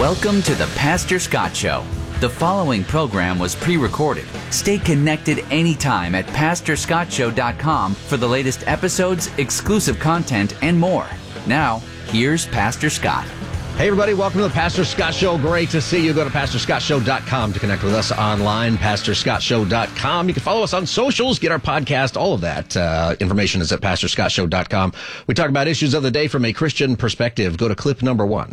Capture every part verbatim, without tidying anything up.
Welcome to the Pastor Scott Show. The following program was pre-recorded. Stay connected anytime at pastor scott show dot com for the latest episodes, exclusive content, and more. Now, here's Pastor Scott. Hey, everybody. Welcome to the Pastor Scott Show. Great to see you. Go to pastor scott show dot com to connect with us online, pastor scott show dot com. You can follow us on socials, get our podcast, all of that. Uh, information is at pastor scott show dot com. We talk about issues of the day from a Christian perspective. Go to clip number one.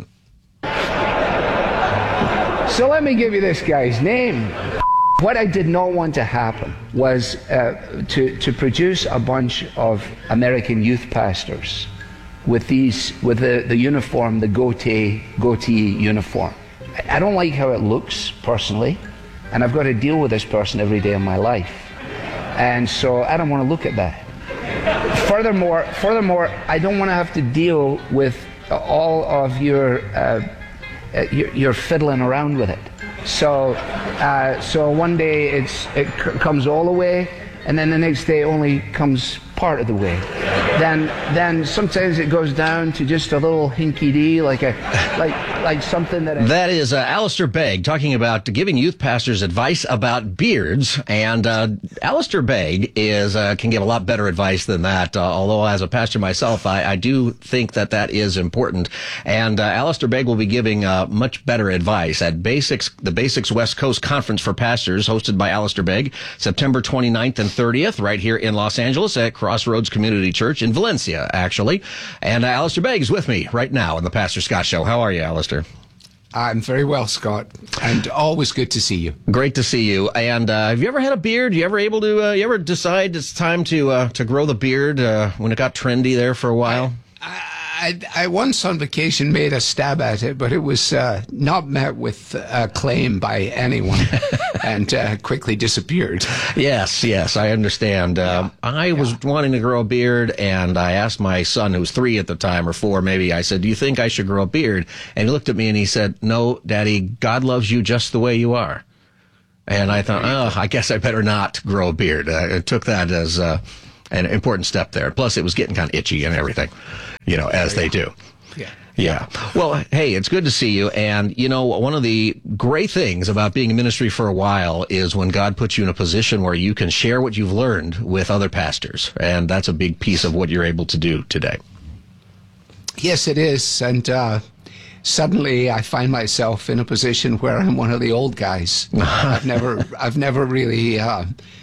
So let me give you this guy's name. What I did not want to happen was uh, to, to produce a bunch of American youth pastors with these, with the, the uniform, the goatee, goatee uniform. I don't like how it looks, personally, and I've got to deal with this person every day of my life. And so I don't want to look at that. Furthermore, furthermore, I don't want to have to deal with all of your, uh, uh, your, your fiddling around with it. So, uh, so one day it's, it c- comes all the way, and then the next day only comes part of the way. Then, then sometimes it goes down to just a little hinky-dee, like a, like, like something that. I... That is uh, Alistair Begg talking about giving youth pastors advice about beards, and uh, Alistair Begg is uh, can give a lot better advice than that. Uh, although, as a pastor myself, I, I do think that that is important. And uh, Alistair Begg will be giving uh, much better advice at Basics, the Basics West Coast Conference for Pastors, hosted by Alistair Begg, September twenty-ninth and thirtieth, right here in Los Angeles at Crossroads Community Church in Valencia, actually. And uh, Alistair Begg is with me right now on the Pastor Scott Show. How are you, Alistair? I'm very well, Scott, and always good to see you. Great to see you. And uh, have you ever had a beard? You ever able to? Uh, you ever decide it's time to uh, to grow the beard uh, when it got trendy there for a while? I, I, I once on vacation made a stab at it, but it was uh, not met with acclaim by anyone, and uh, quickly disappeared. Yes, yes, I understand. Uh, Yeah, I was yeah. wanting to grow a beard, and I asked my son, who was three at the time, or four maybe, I said, do you think I should grow a beard? And he looked at me and he said, no, Daddy, God loves you just the way you are. And I thought, oh, I guess I better not grow a beard. Uh, I took that as uh, an important step there. Plus, it was getting kind of itchy and everything, you know, as they do. Yeah. Yeah. Well, hey, it's good to see you. And, you know, one of the great things about being in ministry for a while is when God puts you in a position where you can share what you've learned with other pastors. And that's a big piece of what you're able to do today. Yes, it is. And uh, suddenly I find myself in a position where I'm one of the old guys. I've never, I've never really uh,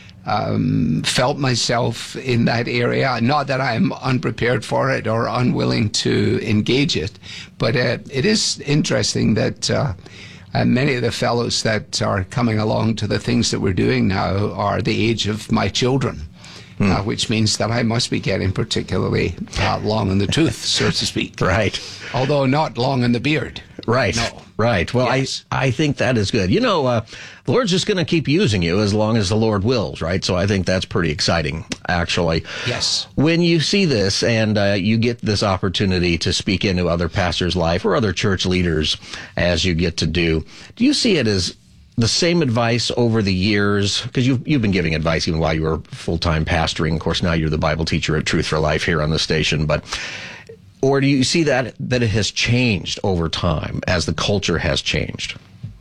um, felt myself in that area. Not that I'm unprepared for it or unwilling to engage it, but uh, it is interesting that uh, uh, many of the fellows that are coming along to the things that we're doing now are the age of my children. Hmm. Uh, which means that I must be getting particularly uh, long in the tooth, so to speak. Right. Although not long in the beard. Right. No. Right. Well, Yes. I I think that is good. You know, uh, the Lord's just going to keep using you as long as the Lord wills, right? So I think that's pretty exciting, actually. Yes. When you see this and uh, you get this opportunity to speak into other pastors' life or other church leaders, as you get to do, do you see it as the same advice over the years? Because you've, you've been giving advice even while you were full-time pastoring. Of course, now you're the Bible teacher at Truth for Life here on the station. But, or do you see that, that it has changed over time as the culture has changed?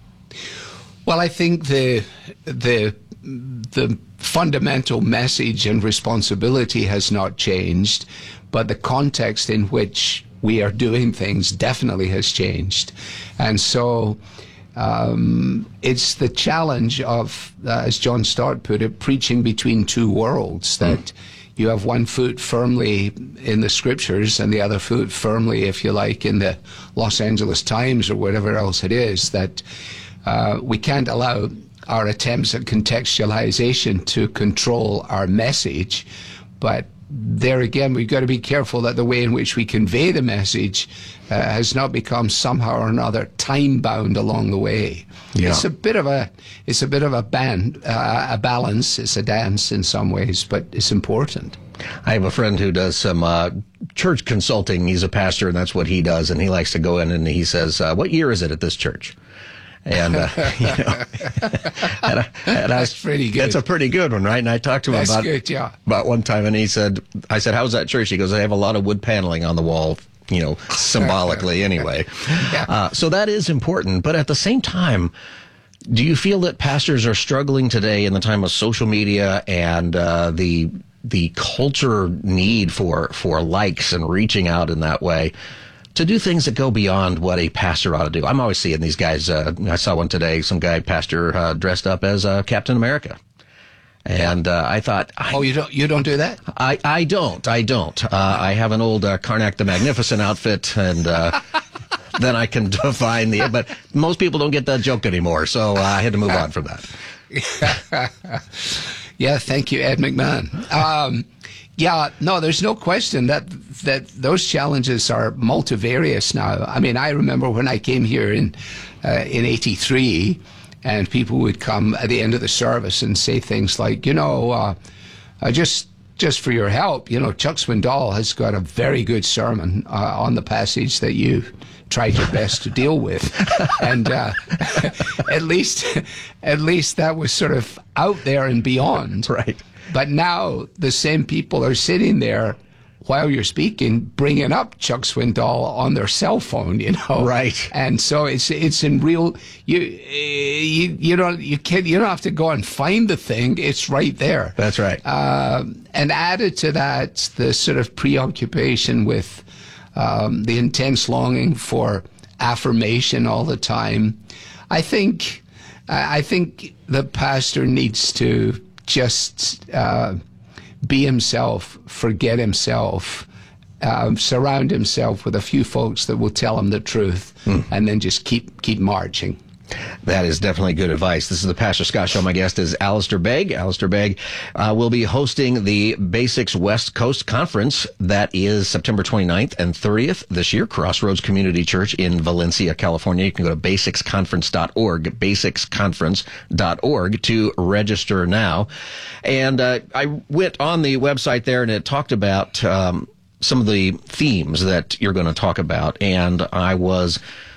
Well, I think the the the fundamental message and responsibility has not changed, but the context in which we are doing things definitely has changed. And so Um, it's the challenge of, uh, as John Stott put it, preaching between two worlds, that mm. you have one foot firmly in the scriptures and the other foot firmly, if you like, in the Los Angeles Times or whatever else it is, that uh, we can't allow our attempts at contextualization to control our message, but there again, we've got to be careful that the way in which we convey the message uh, has not become somehow or another time-bound along the way. Yeah. It's a bit of a, it's a bit of a band, uh, a balance. It's a dance in some ways, but it's important. I have a friend who does some uh, church consulting. He's a pastor, and that's what he does. And he likes to go in and he says, uh, "What year is it at this church?" And, uh, you know, and I, and I, that's pretty good. That's a pretty good one, right? And I talked to him that's about, good, yeah. about one time, and he said, I said, "How's that church?" He goes, "I have a lot of wood paneling on the wall, you know, symbolically anyway. Yeah. Uh, so that is important. But at the same time, do you feel that pastors are struggling today in the time of social media and uh, the the culture need for for likes and reaching out in that way to do things that go beyond what a pastor ought to do? I'm always seeing these guys. Uh, I saw one today, some guy, pastor, uh, dressed up as uh, Captain America. And uh, I thought, I, Oh, you don't you don't do that? I, I don't, I don't. Uh, I have an old uh, Karnak the Magnificent outfit, and uh, then I can define the. But most people don't get that joke anymore, so uh, I had to move on from that. Yeah, thank you, Ed McMahon. Um, yeah, no, there's no question that that those challenges are multivarious now. I mean, I remember when I came here in uh, in eighty-three, and people would come at the end of the service and say things like, you know, uh, uh, just just for your help, you know, Chuck Swindoll has got a very good sermon uh, on the passage that you tried your best to deal with, and uh, at least at least that was sort of out there and beyond. Right. But now the same people are sitting there while you're speaking, bringing up Chuck Swindoll on their cell phone, you know. Right. And so it's it's in real. You you you don't you can't you don't have to go and find the thing. It's right there. That's right. Uh, and added to that, the sort of preoccupation with um, the intense longing for affirmation all the time. I think I think the pastor needs to just uh, be himself, forget himself, uh, surround himself with a few folks that will tell him the truth, mm. and then just keep keep marching. That is definitely good advice. This is the Pastor Scott Show. My guest is Alistair Begg. Alistair Begg uh, will be hosting the Basics West Coast Conference. That is September twenty-ninth and thirtieth this year, Crossroads Community Church in Valencia, California. You can go to basics conference dot org, basics conference dot org to register now. And uh, I went on the website there, and it talked about um, some of the themes that you're going to talk about. And I was...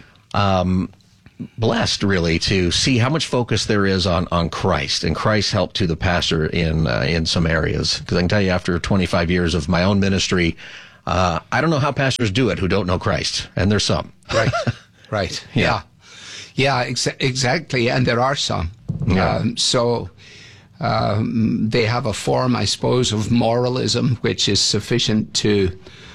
Um, blessed really to see how much focus there is on, on Christ and Christ's help to the pastor in uh, in some areas. Because I can tell you, after twenty-five years of my own ministry, uh, I don't know how pastors do it who don't know Christ, and there's some. Right, right, yeah, yeah, yeah ex- exactly, and there are some. Yeah. Um, so um, they have a form, I suppose, of moralism, which is sufficient to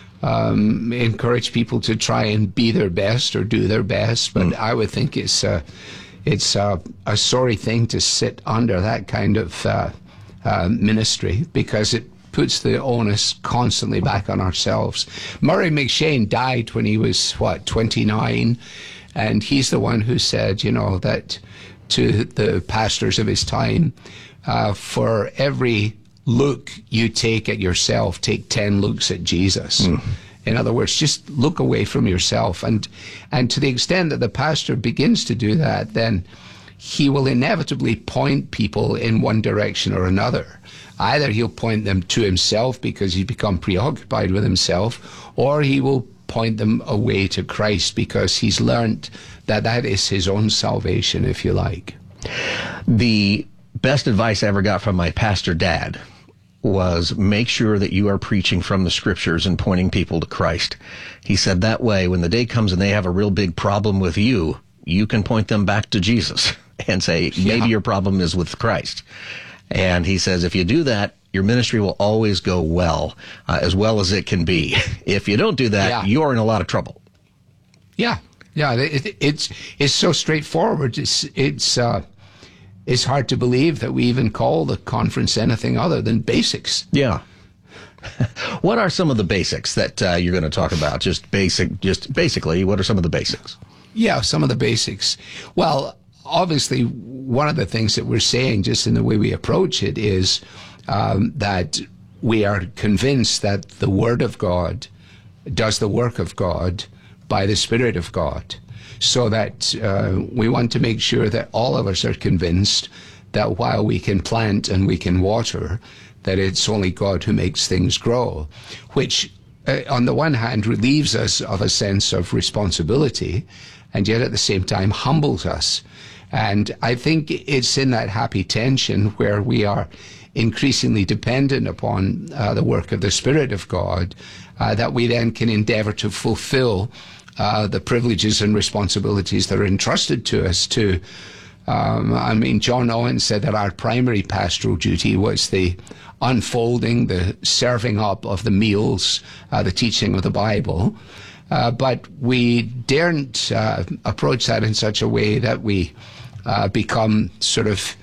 Um, encourage people to try and be their best or do their best, but mm. I would think it's uh, it's uh, a sorry thing to sit under that kind of uh, uh, ministry, because it puts the onus constantly back on ourselves. Murray McShane died when he was, what, twenty-nine, and he's the one who said, you know, that to the pastors of his time, uh, for every look you take at yourself, take ten looks at Jesus. Mm. In other words, just look away from yourself. And and to the extent that the pastor begins to do that, then he will inevitably point people in one direction or another. Either he'll point them to himself because he's become preoccupied with himself, or he will point them away to Christ because he's learned that that is his own salvation, if you like. The best advice I ever got from my pastor dad was, make sure that you are preaching from the scriptures and pointing people to Christ. He said that way, when the day comes and they have a real big problem with you, you can point them back to Jesus and say, maybe yeah. your problem is with Christ. And he says, if you do that, your ministry will always go well, uh, as well as it can be. If you don't do that, yeah. you're in a lot of trouble. Yeah, yeah, it, it's it's so straightforward. It's it's uh, it's hard to believe that we even call the conference anything other than basics. Yeah. What are some of the basics that uh, you're going to talk about? Just basic, just basically, what are some of the basics? Yeah, some of the basics. Well, obviously, one of the things that we're saying, just in the way we approach it, is um, that we are convinced that the Word of God does the work of God by the Spirit of God. So that uh, we want to make sure that all of us are convinced that while we can plant and we can water, that it's only God who makes things grow, which uh, on the one hand, relieves us of a sense of responsibility, and yet at the same time humbles us. And I think it's in that happy tension where we are increasingly dependent upon uh, the work of the Spirit of God, uh, that we then can endeavor to fulfill uh, the privileges and responsibilities that are entrusted to us to Um, I mean, John Owen said that our primary pastoral duty was the unfolding, the serving up of the meals, uh, the teaching of the Bible. Uh, but we daren't uh, approach that in such a way that we uh, become sort of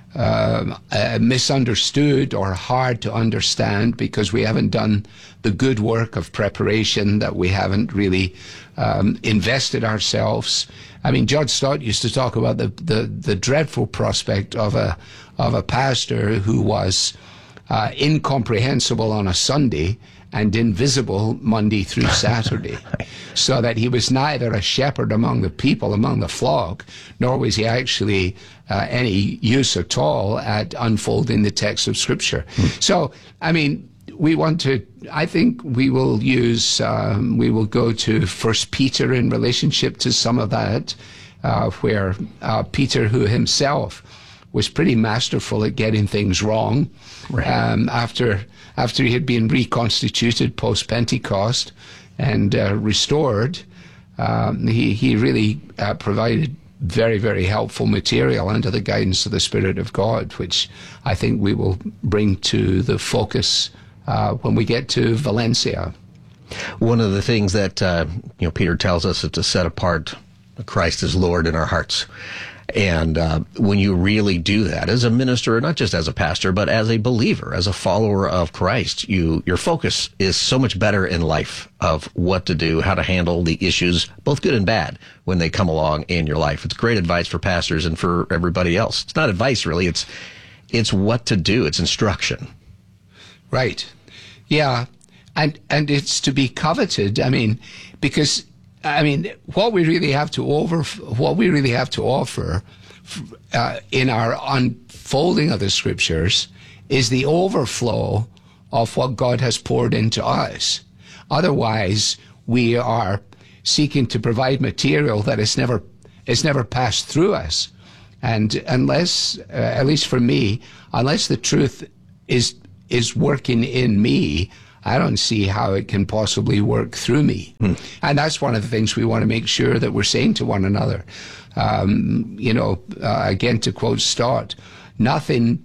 uh, uh, misunderstood or hard to understand because we haven't done the good work of preparation, that we haven't really um, invested ourselves. I mean, Judd Stott used to talk about the, the, the dreadful prospect of a of a pastor who was uh, incomprehensible on a Sunday and invisible Monday through Saturday, so that he was neither a shepherd among the people, among the flock, nor was he actually uh, any use at all at unfolding the text of Scripture. Mm. So, I mean, we want to, I think we will use, um, we will go to First Peter in relationship to some of that, uh, where uh, Peter, who himself was pretty masterful at getting things wrong, right. um, after after he had been reconstituted post-Pentecost and uh, restored, um, he, he really uh, provided very, very helpful material under the guidance of the Spirit of God, which I think we will bring to the focus Uh, when we get to Valencia. One of the things that uh, you know Peter tells us is to set apart Christ as Lord in our hearts. And uh, when you really do that as a minister, not just as a pastor, but as a believer, as a follower of Christ, you your focus is so much better in life of what to do, how to handle the issues, both good and bad, when they come along in your life. It's great advice for pastors and for everybody else. It's not advice, really. It's it's what to do. It's instruction. Right. Yeah, and and it's to be coveted. I mean, because I mean, what we really have to over, what we really have to offer uh, in our unfolding of the Scriptures is the overflow of what God has poured into us. Otherwise, we are seeking to provide material that is never is never passed through us, and unless, uh, at least for me, unless the truth is. is working in me, I don't see how it can possibly work through me. Hmm. And that's one of the things we want to make sure that we're saying to one another. Um, you know, uh, again, to quote Stott, nothing,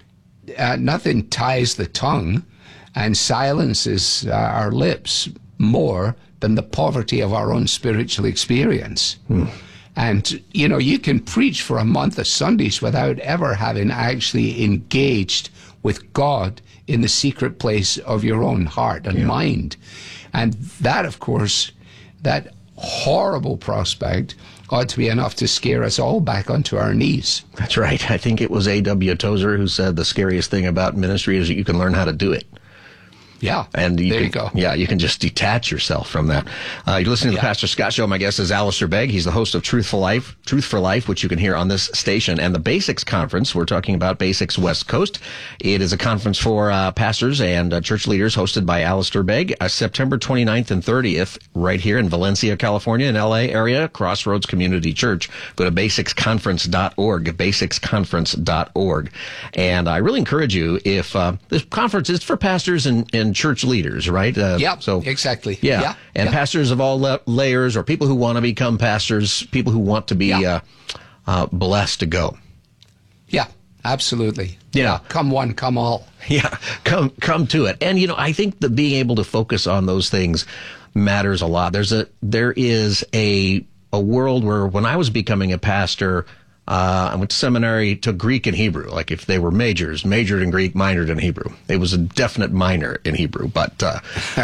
uh, nothing ties the tongue and silences uh, our lips more than the poverty of our own spiritual experience. Hmm. And, you know, you can preach for a month of Sundays without ever having actually engaged with God in the secret place of your own heart and yeah. mind. And that, of course, that horrible prospect ought to be enough to scare us all back onto our knees. That's right. I think it was A W Tozer who said the scariest thing about ministry is that you can learn how to do it. Yeah, and you there can, you go. Yeah, you can just detach yourself from that. Uh, you're listening to yeah. the Pastor Scott Show. My guest is Alistair Begg. He's the host of Truth for Life, Truth for Life, which you can hear on this station. And the Basics Conference, we're talking about Basics West Coast. It is a conference for uh, pastors and uh, church leaders hosted by Alistair Begg, uh, September twenty-ninth and thirtieth, right here in Valencia, California, in L A area, Crossroads Community Church. Go to basics conference dot org, basics conference dot org. And I really encourage you, if uh, this conference is for pastors and, and church leaders, right? Uh, yeah, so, exactly. Yeah, yeah and yeah. pastors of all la- layers, or people who want to become pastors, people who want to be yeah. uh, uh, blessed to go. Yeah, absolutely. Yeah. yeah, come one, come all. Yeah, come come to it. And you know, I think that being able to focus on those things matters a lot. There's a there is a a world where when I was becoming a pastor, Uh, I went to seminary, took Greek and Hebrew. Like if they were majors, majored in Greek, minored in Hebrew. It was a definite minor in Hebrew, but uh,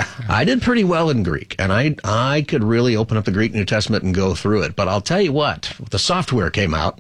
I did pretty well in Greek, and I I could really open up the Greek New Testament and go through it. But I'll tell you what, the software came out,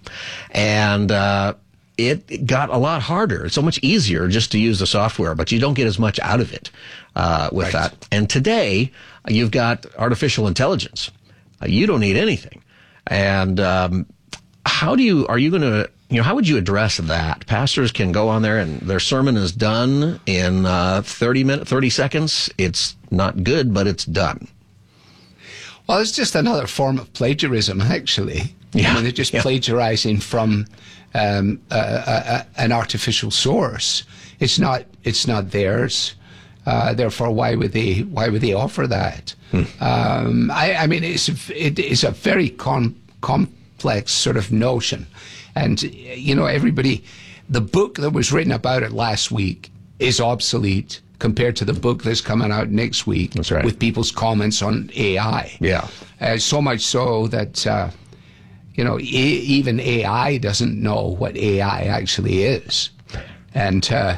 and uh, it got a lot harder. It's so much easier just to use the software, but you don't get as much out of it uh, with right. that. And today, you've got artificial intelligence. Uh, you don't need anything, and um, How do you, are you going to you know, how would you address that? Pastors can go on there and their sermon is done in uh, thirty minutes, thirty seconds. It's not good, but it's done. Well, it's just another form of plagiarism, actually. Yeah. I mean, they're just yeah. plagiarizing from um, a, a, a, an artificial source. It's not. It's not theirs. Uh, therefore, why would they? Why would they offer that? Hmm. Um, I, I mean, it's it is a very com- complex sort of notion, and you know, everybody. The book that was written about it last week is obsolete compared to the book that's coming out next week. That's right. With people's comments on A I. Yeah. Uh, so much so that uh, you know, e- even A I doesn't know what A I actually is. And uh,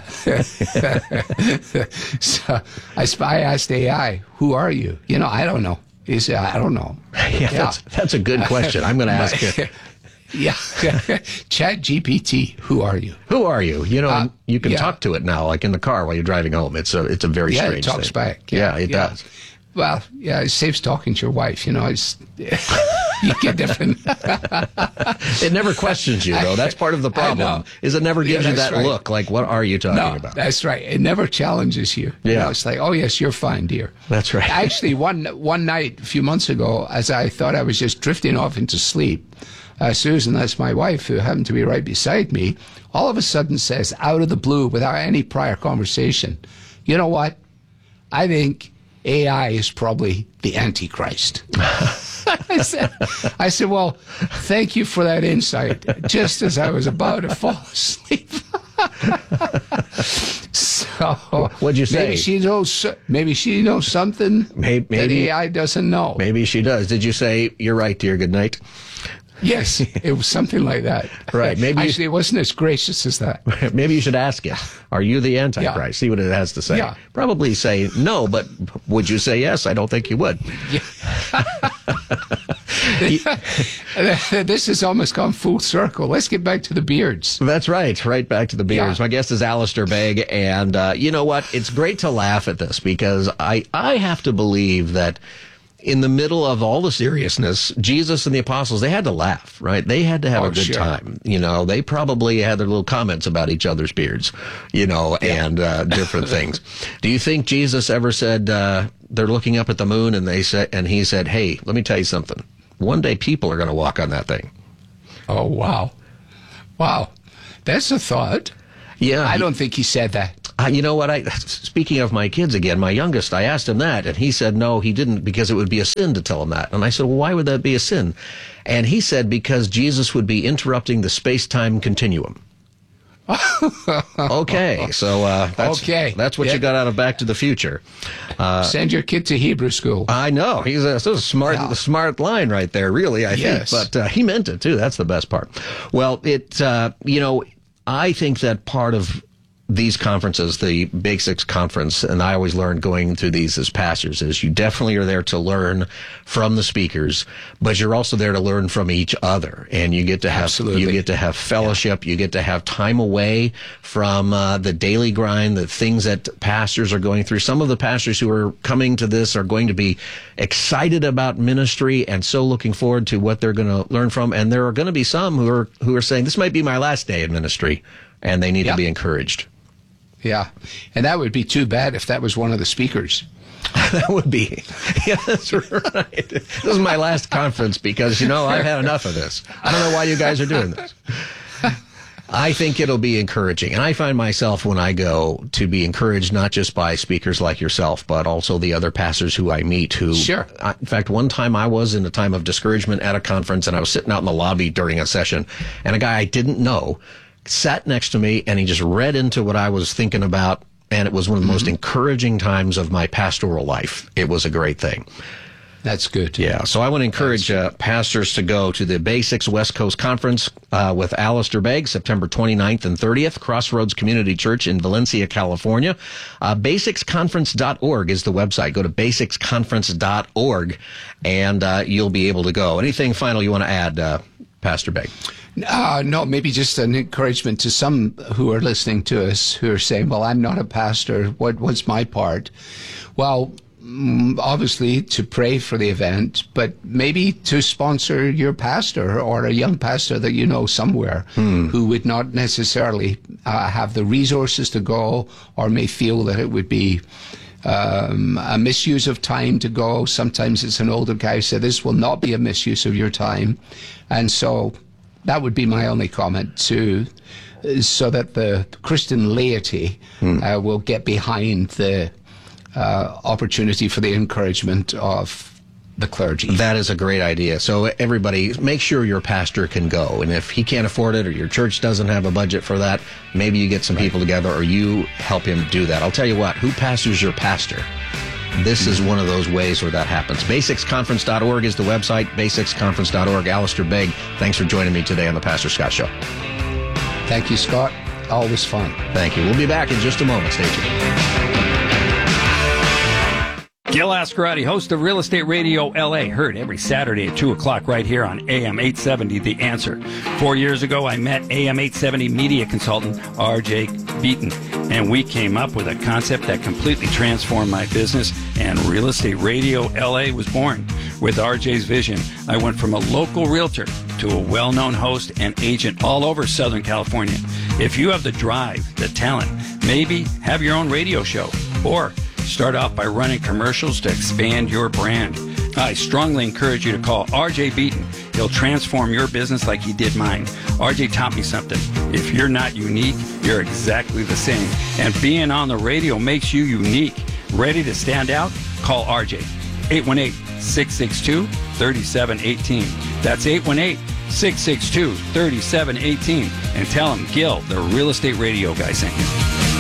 so I, I asked A I, "Who are you?" You know, I don't know. He said, "I don't know." yeah, yeah. That's, that's a good question. I'm going to ask you. Yeah, Chat G P T. Who are you? Who are you? You know, Uh, you can yeah. talk to it now, like in the car while you're driving home. It's a, it's a very Yeah, strange it talks thing. back. Yeah, it does. Well, yeah, it saves talking to your wife. You know, it's you get different. It never questions you, though. That's part of the I know. problem. Is it never gives Yeah, you that's that right. look, like, what are you talking No, about? that's right. It never challenges you. You Yeah. know, it's like, oh yes, you're fine, dear. That's right. Actually, one one night a few months ago, as I thought I was just drifting off into sleep, uh, Susan, that's my wife, who happened to be right beside me, all of a sudden says, out of the blue, without any prior conversation, "You know what? I think A I is probably the Antichrist." I said, I said, "Well, thank you for that insight." Just as I was about to fall asleep. So, What'd you say? Maybe she knows. Maybe she knows something Maybe- that maybe- A I doesn't know. Maybe she does. Did you say, "You're right, dear, good night"? Yes, it was something like that. Right, maybe you- Actually, it wasn't as gracious as that. Maybe you should ask it. Are you the Antichrist? Yeah. See what it has to say. Yeah. Probably say no, but would you say yes? I don't think you would. This has almost gone full circle. Let's get back to the beards. That's right. Right back to the beards. Yeah. My guest is Alistair Begg, and uh, you know what? It's great to laugh at this because I, I have to believe that in the middle of all the seriousness, Jesus and the apostles, they had to laugh, right? They had to have Oh, a good sure. time. You know, they probably had their little comments about each other's beards, you know, and uh, different things. Do you think Jesus ever said, uh, they're looking up at the moon and they said, and he said, "Hey, let me tell you something. One day people are going to walk on that thing." Oh, wow. Wow. That's a thought. Yeah. I don't think he said that. Uh, you know what? I speaking of my kids again, my youngest, I asked him that, and he said no, he didn't, because it would be a sin to tell him that. And I said, well, why would that be a sin? And he said because Jesus would be interrupting the space-time continuum. Okay, so uh, that's, Okay. that's what Yeah. you got out of Back to the Future. Uh, Send your kid to Hebrew school. I know. He's a, that's a smart, Yeah. smart line right there, really, I Yes. think. But uh, he meant it, too. That's the best part. Well, it, uh, you know, I think that part of these conferences, the Basics Conference, and I always learned going through these as pastors, is you definitely are there to learn from the speakers, but you're also there to learn from each other, and you get to have Absolutely. you get to have fellowship, you get to have time away from uh, the daily grind, the things that pastors are going through. Some of the pastors who are coming to this are going to be excited about ministry and so looking forward to what they're going to learn from, and there are going to be some who are who are saying this might be my last day in ministry, and they need Yeah. to be encouraged. Yeah. And that would be too bad if that was one of the speakers. That would be, yeah, that's right. This is my last conference because, you know, I've had enough of this. I don't know why you guys are doing this. I think it'll be encouraging. And I find myself when I go to be encouraged, not just by speakers like yourself, but also the other pastors who I meet who, Sure. I, in fact, one time I was in a time of discouragement at a conference and I was sitting out in the lobby during a session and a guy I didn't know sat next to me and he just read into what I was thinking about. And it was one of the most encouraging times of my pastoral life. It was a great thing. That's good. Yeah, so I want to encourage uh, pastors to go to the Basics West Coast Conference uh, with Alistair Begg, September twenty-ninth and thirtieth, Crossroads Community Church in Valencia, California. Uh, basics conference dot org is the website. Go to basics conference dot org, and uh, you'll be able to go. Anything final you want to add, uh, Pastor Begg? Uh, no, maybe just an encouragement to some who are listening to us who are saying, well, I'm not a pastor. What, what's my part? Well, obviously to pray for the event, but maybe to sponsor your pastor or a young pastor that you know somewhere hmm. who would not necessarily uh, have the resources to go, or may feel that it would be um, a misuse of time to go. Sometimes it's an older guy who said, this will not be a misuse of your time. And so that would be my only comment too, so that the Christian laity hmm. uh, will get behind the uh, opportunity for the encouragement of the clergy. That is a great idea. So everybody, make sure your pastor can go. And if he can't afford it, or your church doesn't have a budget for that, maybe you get some people together, or you help him do that. I'll tell you what, who pastors your pastor? This is one of those ways where that happens. basics conference dot org is the website, basics conference dot org. Alistair Begg, thanks for joining me today on the Pastor Scott Show. Thank you, Scott. Always fun. Thank you. We'll be back in just a moment. Stay tuned. Gil Ascarati, host of Real Estate Radio L A, heard every Saturday at two o'clock right here on A M eight seventy, The Answer. Four years ago, I met A M eight seventy media consultant R J Beaton, and we came up with a concept that completely transformed my business, and Real Estate Radio L A was born. With R J's vision, I went from a local realtor to a well-known host and agent all over Southern California. If you have the drive, the talent, maybe have your own radio show, or start off by running commercials to expand your brand, I strongly encourage you to call R J Beaton. He'll transform your business like he did mine. R J taught me something. If you're not unique, you're exactly the same. And being on the radio makes you unique. Ready to stand out? Call R J. eight one eight, six six two, three seven one eight. That's eight one eight, six six two, three seven one eight. And tell him Gil, the Real Estate Radio guy, sent you.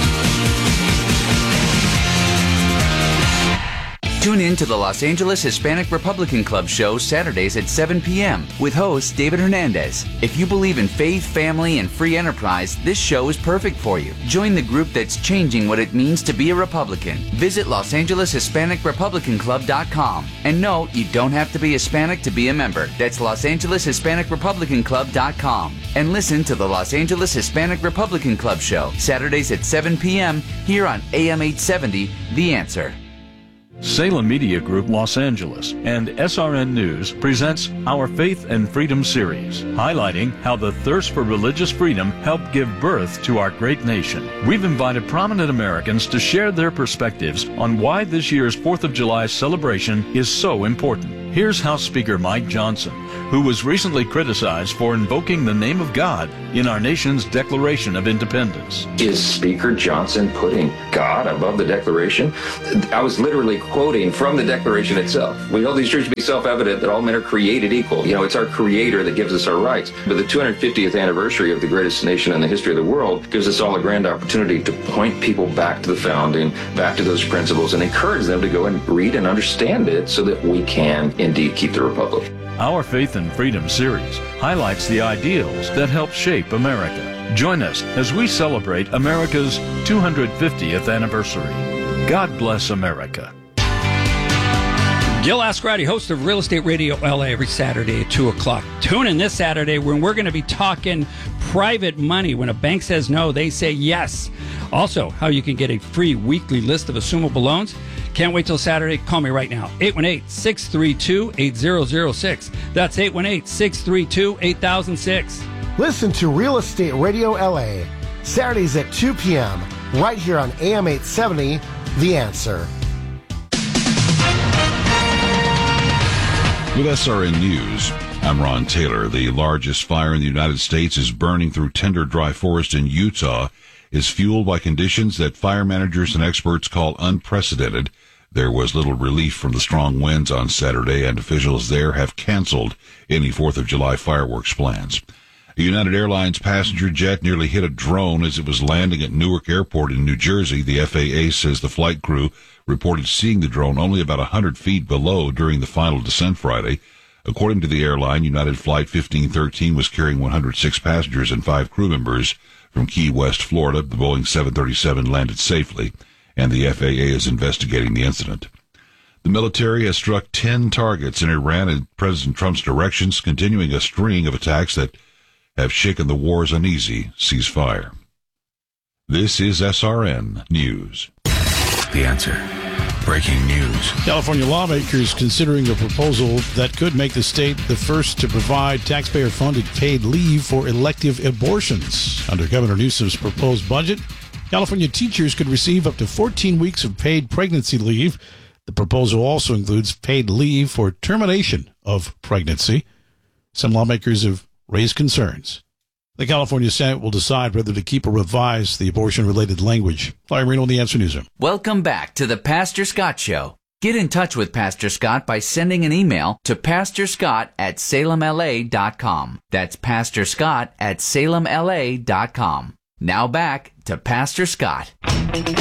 Tune in to the Los Angeles Hispanic Republican Club show Saturdays at seven p.m. with host David Hernandez. If you believe in faith, family, and free enterprise, this show is perfect for you. Join the group that's changing what it means to be a Republican. Visit Los Angeles Hispanic Republican Club dot com. And no, you don't have to be Hispanic to be a member. That's Los Angeles Hispanic Republican Club dot com. And listen to the Los Angeles Hispanic Republican Club show Saturdays at seven p.m. here on A M eight seventy, The Answer. Salem Media Group Los Angeles and S R N News presents our Faith and Freedom series, highlighting how the thirst for religious freedom helped give birth to our great nation. We've invited prominent Americans to share their perspectives on why this year's fourth of July celebration is so important. Here's House Speaker Mike Johnson, who was recently criticized for invoking the name of God in our nation's Declaration of Independence. Is Speaker Johnson putting God above the Declaration? I was literally quoting from the Declaration itself. We hold these truths to be self-evident that all men are created equal. You know, it's our Creator that gives us our rights. But the two hundred fiftieth anniversary of the greatest nation in the history of the world gives us all a grand opportunity to point people back to the founding, back to those principles, and encourage them to go and read and understand it so that we can indeed keep the Republic. Our Faith and Freedom series highlights the ideals that help shape America. Join us as we celebrate America's two hundred fiftieth anniversary. God bless America. Gil Ascarati, host of Real Estate Radio L A, every Saturday at two o'clock. Tune in this Saturday when we're going to be talking private money. When a bank says no, they say yes. Also, how you can get a free weekly list of assumable loans. Can't wait till Saturday. Call me right now. eight one eight, six three two, eight zero zero six. That's eight one eight, six three two, eight thousand six. Listen to Real Estate Radio L A, Saturdays at two p.m., right here on A M eight seventy, The Answer. With S R N News, I'm Ron Taylor. The largest fire in the United States is burning through tender dry forest in Utah. Is fueled by conditions that fire managers and experts call unprecedented. There was little relief from the strong winds on Saturday, and officials there have canceled any fourth of July fireworks plans. A United Airlines passenger jet nearly hit a drone as it was landing at Newark Airport in New Jersey. The F A A says the flight crew reported seeing the drone only about one hundred feet below during the final descent Friday. According to the airline, United Flight fifteen thirteen was carrying one hundred six passengers and five crew members from Key West, Florida. The Boeing seven thirty-seven landed safely, and the F A A is investigating the incident. The military has struck ten targets in Iran in President Trump's directions, continuing a string of attacks that have shaken the war's uneasy ceasefire. This is S R N News. The Answer. breaking news. California lawmakers considering a proposal that could make the state the first to provide taxpayer-funded paid leave for elective abortions. Under Governor Newsom's proposed budget, California teachers could receive up to fourteen weeks of paid pregnancy leave. The proposal also includes paid leave for termination of pregnancy. Some lawmakers have raised concerns. The California Senate will decide whether to keep or revise the abortion-related language. Larry Marino, The Answer Newsroom. Welcome back to the Pastor Scott Show. Get in touch with Pastor Scott by sending an email to pastor scott at salem l a dot com. That's pastor scott at salem l a dot com. Now back to Pastor Scott.